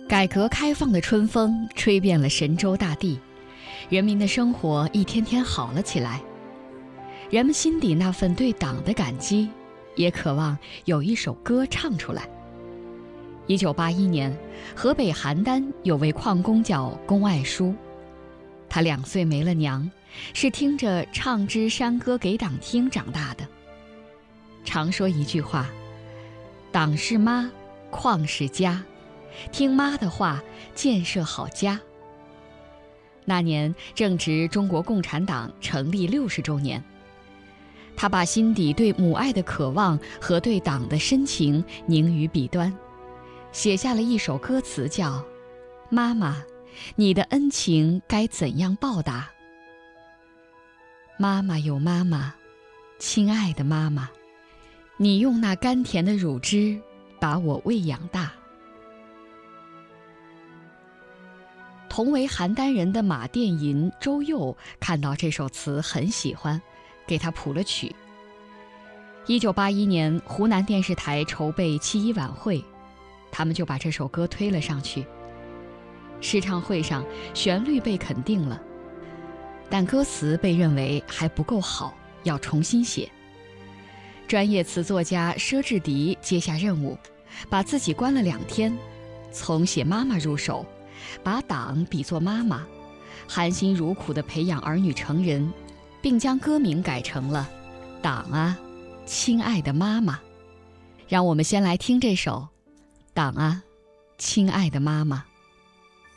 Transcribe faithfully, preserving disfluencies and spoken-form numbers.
改革开放的春风吹遍了神州大地，人民的生活一天天好了起来。人们心底那份对党的感激，也渴望有一首歌唱出来。一九八一年，河北邯郸有位矿工叫龚爱书，他两岁没了娘，是听着唱支山歌给党听长大的。常说一句话：党是妈，矿是家，听妈的话，建设好家。那年正值中国共产党成立六十周年，他把心底对母爱的渴望和对党的深情凝于笔端，写下了一首歌词叫《妈妈，你的恩情该怎样报答》。妈妈有妈妈，亲爱的妈妈，你用那甘甜的乳汁把我喂养大。同为邯郸人的马殿吟、周佑看到这首词很喜欢，给他谱了曲。一九八一年，湖南电视台筹备七一晚会，他们就把这首歌推了上去。试唱会上，旋律被肯定了，但歌词被认为还不够好，要重新写。专业词作家佘志迪接下任务，把自己关了两天，从写妈妈入手，把党比作妈妈，含辛茹苦地培养儿女成人，并将歌名改成了《党啊，亲爱的妈妈》。让我们先来听这首《党啊，亲爱的妈妈》。